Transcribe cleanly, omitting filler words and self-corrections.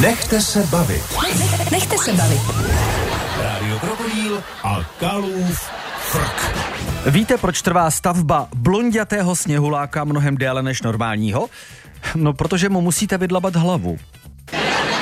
Nechte se bavit. Nechte se bavit. Rádio Krokodýl a Kalův frk. Víte, proč trvá stavba blondětého sněhuláka mnohem déle než normálního? No, protože mu musíte vydlabat hlavu.